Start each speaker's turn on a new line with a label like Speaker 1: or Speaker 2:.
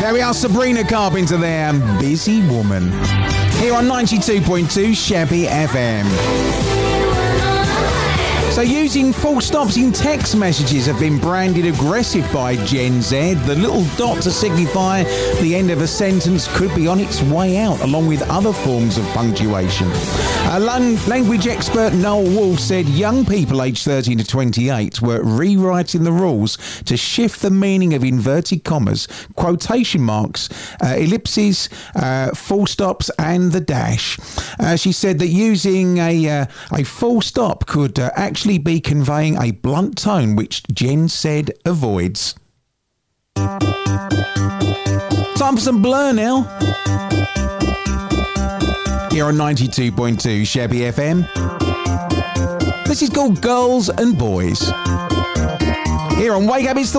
Speaker 1: There we are, Sabrina Carpenter there, Busy Woman. Here on 92.2 Shabby FM. So using full stops in text messages have been branded aggressive by Gen Z. The little dot to signify the end of a sentence could be on its way out, along with other forms of punctuation. Language expert Noel Wolf said young people aged 13 to 28 were rewriting the rules to shift the meaning of inverted commas, quotation marks, ellipses, full stops and the dash. She said that using a full stop could actually be conveying a blunt tone, which Jen said avoids. Time for some Blur now. Here on 92.2 Shabby FM. This is called Girls and Boys. Here on Wake Up, it's the